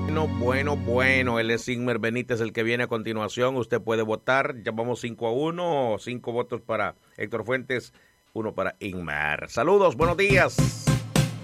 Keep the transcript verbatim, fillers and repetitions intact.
Bueno, bueno, bueno, él es Inmer Benítez, el que viene a continuación. Usted puede votar, ya vamos cinco a uno, cinco votos para Héctor Fuentes, uno para Inmer. Saludos, buenos días.